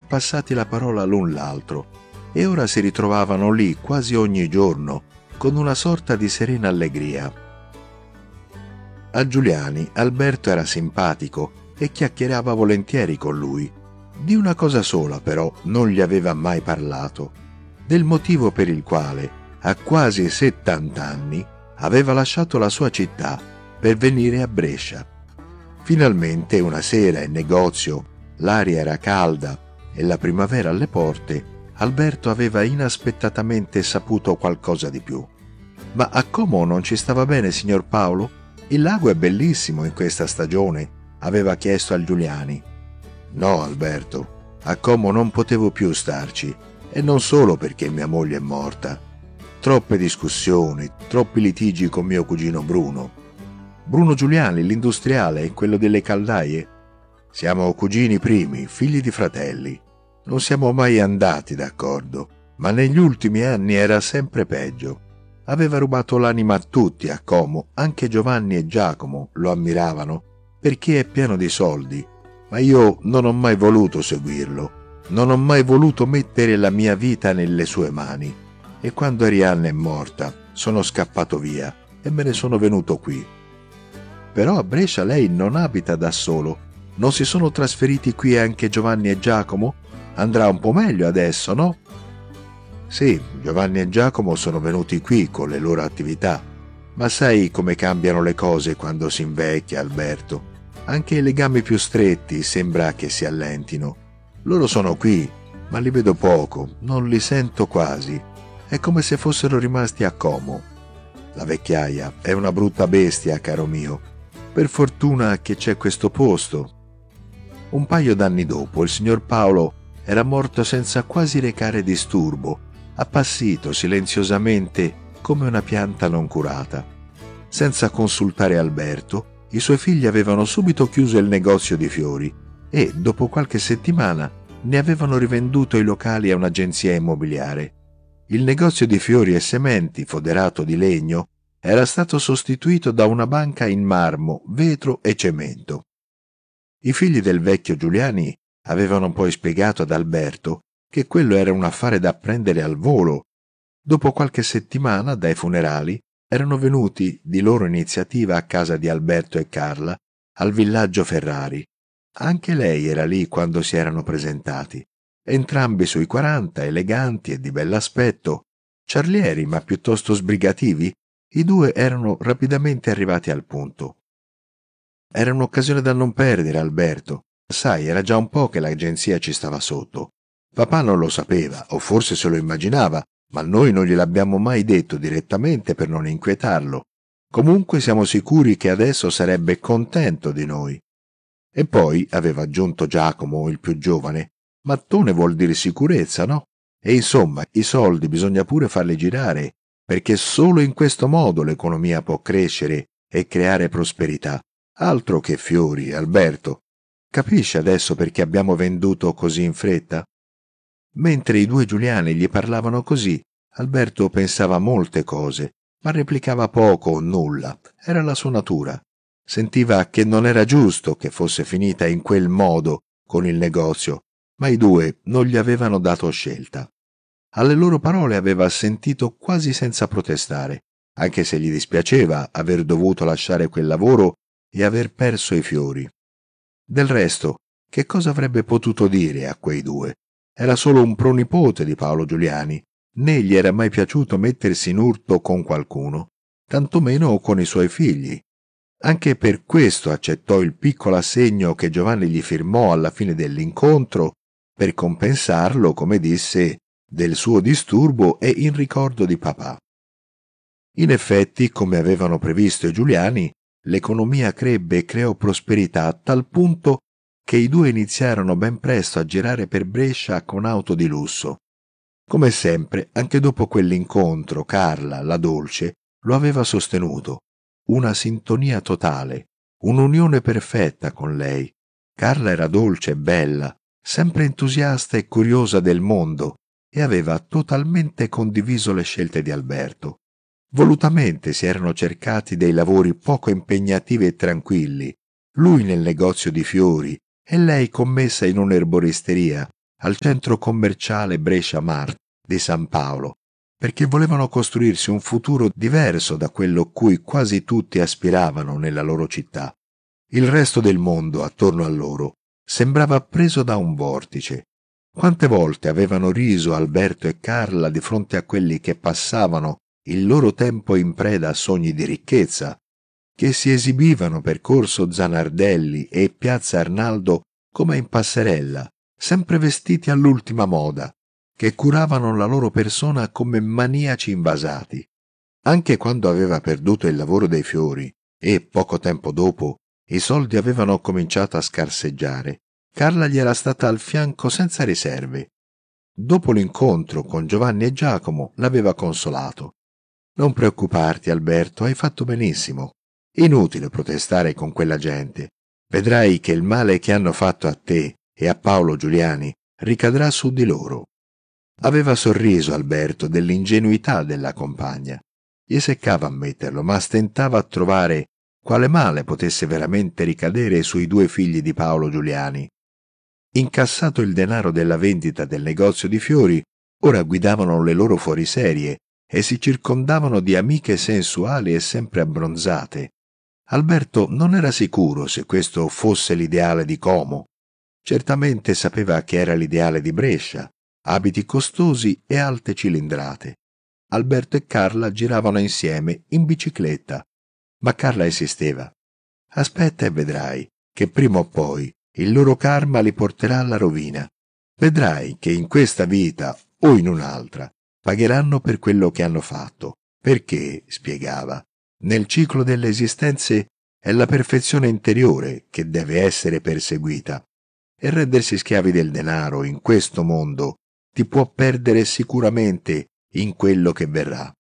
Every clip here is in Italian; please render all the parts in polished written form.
passati la parola l'un l'altro e ora si ritrovavano lì quasi ogni giorno con una sorta di serena allegria. A Giuliani Alberto era simpatico e chiacchierava volentieri con lui. Di una cosa sola però non gli aveva mai parlato, del motivo per il quale a quasi 70 anni aveva lasciato la sua città per venire a Brescia. Finalmente una sera in negozio, l'aria era calda e la primavera alle porte, Alberto aveva inaspettatamente saputo qualcosa di più. «Ma a Como non ci stava bene, signor Paolo? Il lago è bellissimo in questa stagione», aveva chiesto al Giuliani. «No, Alberto, a Como non potevo più starci, e non solo perché mia moglie è morta. Troppe discussioni, troppi litigi con mio cugino Bruno. Bruno Giuliani, l'industriale e quello delle caldaie. Siamo cugini primi, figli di fratelli. Non siamo mai andati d'accordo, ma negli ultimi anni era sempre peggio. Aveva rubato l'anima a tutti a Como, anche Giovanni e Giacomo lo ammiravano, perché è pieno di soldi, ma io non ho mai voluto seguirlo, non ho mai voluto mettere la mia vita nelle sue mani, e quando Arianna è morta sono scappato via e me ne sono venuto qui. Però a Brescia lei non abita da solo, non si sono trasferiti qui anche Giovanni e Giacomo? Andrà un po' meglio adesso, no?» «Sì, Giovanni e Giacomo sono venuti qui con le loro attività, ma sai come cambiano le cose quando si invecchia, Alberto. Anche i legami più stretti sembra che si allentino. Loro sono qui, ma li vedo poco, non li sento quasi. È come se fossero rimasti a Como. La vecchiaia è una brutta bestia, caro mio. Per fortuna che c'è questo posto». Un paio d'anni dopo il signor Paolo era morto senza quasi recare disturbo, appassito silenziosamente come una pianta non curata. Senza consultare Alberto, i suoi figli avevano subito chiuso il negozio di fiori e, dopo qualche settimana, ne avevano rivenduto i locali a un'agenzia immobiliare. Il negozio di fiori e sementi, foderato di legno, era stato sostituito da una banca in marmo, vetro e cemento. I figli del vecchio Giuliani avevano poi spiegato ad Alberto che quello era un affare da prendere al volo. Dopo qualche settimana, dai funerali, erano venuti di loro iniziativa a casa di Alberto e Carla, al villaggio Ferrari. Anche lei era lì quando si erano presentati. Entrambi sui 40, eleganti e di bell'aspetto, ciarlieri ma piuttosto sbrigativi, i due erano rapidamente arrivati al punto. «Era un'occasione da non perdere, Alberto. Sai, era già un po' che l'agenzia ci stava sotto. Papà non lo sapeva, o forse se lo immaginava, ma noi non gliel'abbiamo mai detto direttamente per non inquietarlo. Comunque siamo sicuri che adesso sarebbe contento di noi». E poi, aveva aggiunto Giacomo, il più giovane, mattone vuol dire sicurezza, no? E insomma, i soldi bisogna pure farli girare, perché solo in questo modo l'economia può crescere e creare prosperità. Altro che fiori, Alberto. Capisci adesso perché abbiamo venduto così in fretta? Mentre i due Giuliani gli parlavano così, Alberto pensava a molte cose, ma replicava poco o nulla. Era la sua natura. Sentiva che non era giusto che fosse finita in quel modo con il negozio, ma i due non gli avevano dato scelta. Alle loro parole aveva assentito quasi senza protestare, anche se gli dispiaceva aver dovuto lasciare quel lavoro e aver perso i fiori. Del resto, che cosa avrebbe potuto dire a quei due? Era solo un pronipote di Paolo Giuliani, né gli era mai piaciuto mettersi in urto con qualcuno, tantomeno con i suoi figli. Anche per questo accettò il piccolo assegno che Giovanni gli firmò alla fine dell'incontro, per compensarlo, come disse, del suo disturbo e in ricordo di papà. In effetti, come avevano previsto i Giuliani, l'economia crebbe e creò prosperità a tal punto che i due iniziarono ben presto a girare per Brescia con auto di lusso. Come sempre, anche dopo quell'incontro, Carla, la dolce, lo aveva sostenuto. Una sintonia totale, un'unione perfetta con lei. Carla era dolce e bella, sempre entusiasta e curiosa del mondo, e aveva totalmente condiviso le scelte di Alberto. Volutamente si erano cercati dei lavori poco impegnativi e tranquilli, lui nel negozio di fiori e lei commessa in un'erboristeria, al centro commerciale Brescia Mart di San Paolo, perché volevano costruirsi un futuro diverso da quello cui quasi tutti aspiravano nella loro città. Il resto del mondo attorno a loro sembrava preso da un vortice. Quante volte avevano riso Alberto e Carla di fronte a quelli che passavano il loro tempo in preda a sogni di ricchezza, che si esibivano per Corso Zanardelli e Piazza Arnaldo come in passerella, sempre vestiti all'ultima moda, che curavano la loro persona come maniaci invasati. Anche quando aveva perduto il lavoro dei fiori e, poco tempo dopo, i soldi avevano cominciato a scarseggiare, Carla gli era stata al fianco senza riserve. Dopo l'incontro con Giovanni e Giacomo l'aveva consolato. «Non preoccuparti, Alberto, hai fatto benissimo. Inutile protestare con quella gente. Vedrai che il male che hanno fatto a te e a Paolo Giuliani ricadrà su di loro». Aveva sorriso Alberto dell'ingenuità della compagna. Gli seccava ammetterlo, ma stentava a trovare quale male potesse veramente ricadere sui due figli di Paolo Giuliani. Incassato il denaro della vendita del negozio di fiori, ora guidavano le loro fuoriserie e si circondavano di amiche sensuali e sempre abbronzate. Alberto non era sicuro se questo fosse l'ideale di Como. Certamente sapeva che era l'ideale di Brescia, abiti costosi e alte cilindrate. Alberto e Carla giravano insieme in bicicletta, ma Carla insisteva. «Aspetta e vedrai che prima o poi il loro karma li porterà alla rovina. Vedrai che in questa vita o in un'altra pagheranno per quello che hanno fatto, perché», spiegava, «nel ciclo delle esistenze è la perfezione interiore che deve essere perseguita, e rendersi schiavi del denaro in questo mondo ti può perdere sicuramente in quello che verrà».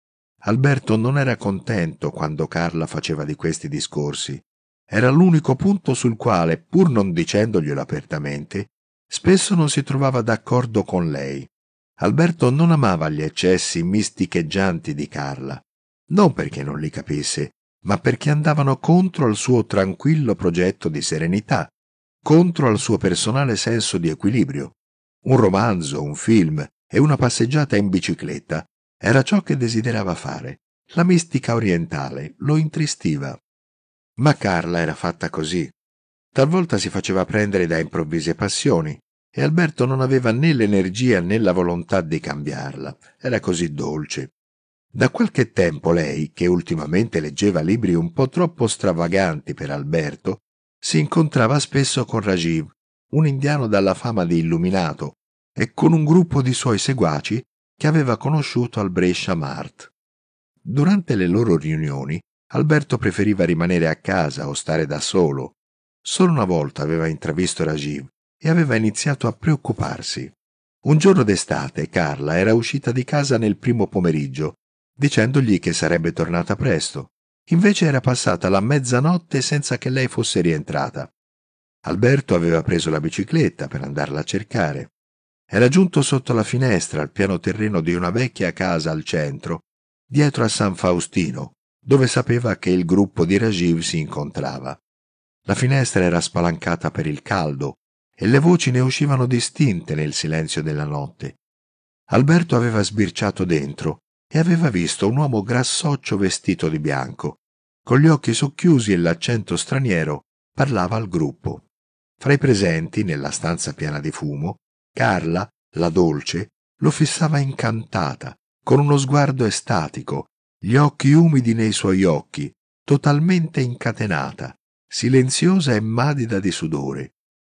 Alberto non era contento quando Carla faceva di questi discorsi. Era l'unico punto sul quale, pur non dicendoglielo apertamente, spesso non si trovava d'accordo con lei. Alberto non amava gli eccessi misticheggianti di Carla, non perché non li capisse, ma perché andavano contro al suo tranquillo progetto di serenità, contro al suo personale senso di equilibrio. Un romanzo, un film e una passeggiata in bicicletta era ciò che desiderava fare. La mistica orientale lo intristiva. Ma Carla era fatta così. Talvolta si faceva prendere da improvvise passioni e Alberto non aveva né l'energia né la volontà di cambiarla. Era così dolce. Da qualche tempo lei, che ultimamente leggeva libri un po' troppo stravaganti per Alberto, si incontrava spesso con Rajiv, un indiano dalla fama di illuminato, e con un gruppo di suoi seguaci che aveva conosciuto al Brescia Mart. Durante le loro riunioni Alberto preferiva rimanere a casa o stare da solo. Solo una volta aveva intravisto Rajiv e aveva iniziato a preoccuparsi. Un giorno d'estate Carla era uscita di casa nel primo pomeriggio, dicendogli che sarebbe tornata presto. Invece era passata la mezzanotte senza che lei fosse rientrata. Alberto aveva preso la bicicletta per andarla a cercare. Era giunto sotto la finestra al piano terreno di una vecchia casa al centro, dietro a San Faustino, dove sapeva che il gruppo di Rajiv si incontrava. La finestra era spalancata per il caldo e le voci ne uscivano distinte nel silenzio della notte. Alberto aveva sbirciato dentro e aveva visto un uomo grassoccio vestito di bianco. Con gli occhi socchiusi e l'accento straniero parlava al gruppo. Fra i presenti, nella stanza piena di fumo, Carla, la dolce, lo fissava incantata, con uno sguardo estatico, gli occhi umidi nei suoi occhi, totalmente incatenata, silenziosa e madida di sudore.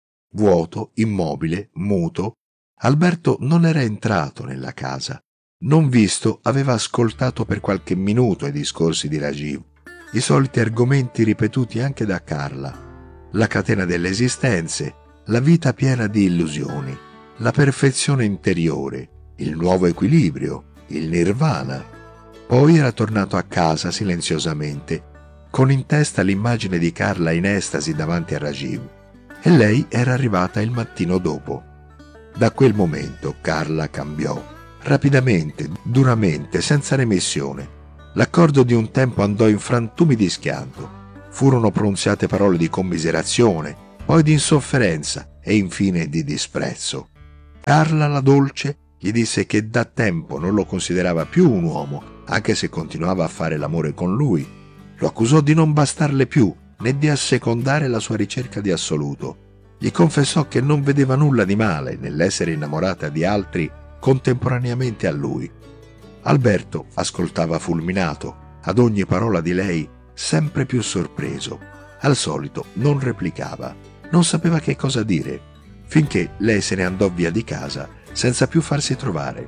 Vuoto, immobile, muto, Alberto non era entrato nella casa. Non visto, aveva ascoltato per qualche minuto i discorsi di Rajiv, i soliti argomenti ripetuti anche da Carla, la catena delle esistenze, la vita piena di illusioni, la perfezione interiore, il nuovo equilibrio, il nirvana. Poi era tornato a casa silenziosamente, con in testa l'immagine di Carla in estasi davanti a Rajiv, e lei era arrivata il mattino dopo. Da quel momento Carla cambiò, rapidamente, duramente, senza remissione. L'accordo di un tempo andò in frantumi di schianto. Furono pronunziate parole di commiserazione, poi di insofferenza e infine di disprezzo. Carla la dolce gli disse che da tempo non lo considerava più un uomo, anche se continuava a fare l'amore con lui. Lo accusò di non bastarle più, né di assecondare la sua ricerca di assoluto. Gli confessò che non vedeva nulla di male nell'essere innamorata di altri contemporaneamente a lui. Alberto ascoltava fulminato, ad ogni parola di lei sempre più sorpreso. Al solito non replicava, non sapeva che cosa dire, finché lei se ne andò via di casa senza più farsi trovare.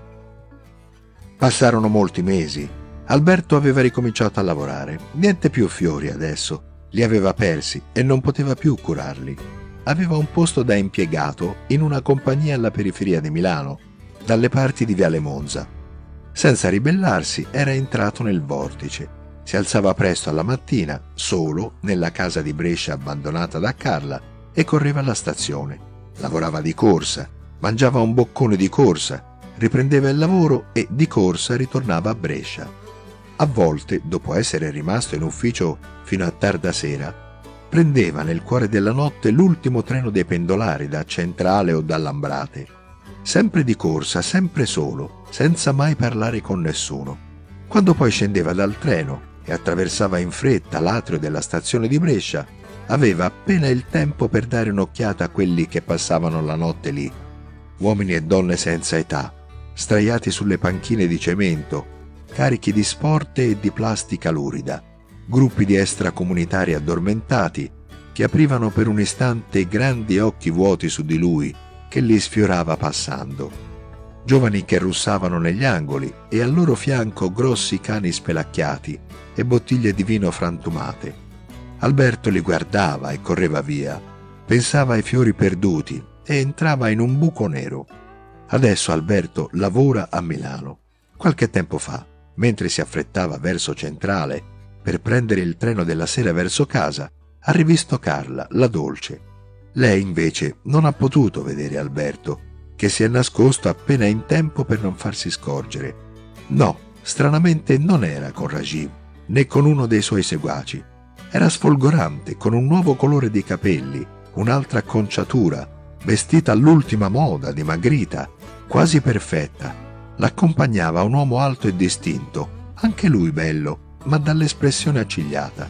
Passarono molti mesi. Alberto aveva ricominciato a lavorare. Niente più fiori adesso, li aveva persi e non poteva più curarli. Aveva un posto da impiegato in una compagnia alla periferia di Milano, dalle parti di Viale Monza. Senza ribellarsi era entrato nel vortice. Si alzava presto alla mattina, solo, nella casa di Brescia abbandonata da Carla, e correva alla stazione. Lavorava di corsa, mangiava un boccone di corsa, riprendeva il lavoro e di corsa ritornava a Brescia. A volte, dopo essere rimasto in ufficio fino a tarda sera, prendeva nel cuore della notte l'ultimo treno dei pendolari da Centrale o da Lambrate. Sempre di corsa, sempre solo, senza mai parlare con nessuno. Quando poi scendeva dal treno e attraversava in fretta l'atrio della stazione di Brescia, aveva appena il tempo per dare un'occhiata a quelli che passavano la notte lì. Uomini e donne senza età, straiati sulle panchine di cemento, carichi di sporte e di plastica lurida, gruppi di extracomunitari addormentati che aprivano per un istante grandi occhi vuoti su di lui che li sfiorava passando. Giovani che russavano negli angoli e al loro fianco grossi cani spelacchiati e bottiglie di vino frantumate. Alberto li guardava e correva via, pensava ai fiori perduti e entrava in un buco nero. Adesso Alberto lavora a Milano. Qualche tempo fa, mentre si affrettava verso Centrale per prendere il treno della sera verso casa, ha rivisto Carla, la dolce. Lei invece non ha potuto vedere Alberto, che si è nascosto appena in tempo per non farsi scorgere. No, stranamente non era con Rajiv, né con uno dei suoi seguaci. Era sfolgorante, con un nuovo colore di capelli, un'altra acconciatura, vestita all'ultima moda, dimagrita, quasi perfetta. L'accompagnava un uomo alto e distinto, anche lui bello, ma dall'espressione accigliata.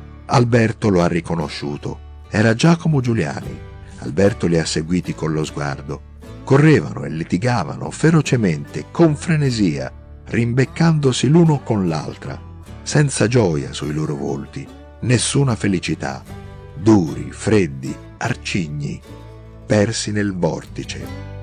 Alberto lo ha riconosciuto. Era Giacomo Giuliani. Alberto li ha seguiti con lo sguardo. Correvano e litigavano ferocemente, con frenesia, rimbeccandosi l'uno con l'altra, senza gioia sui loro volti, nessuna felicità, duri, freddi, arcigni, persi nel vortice.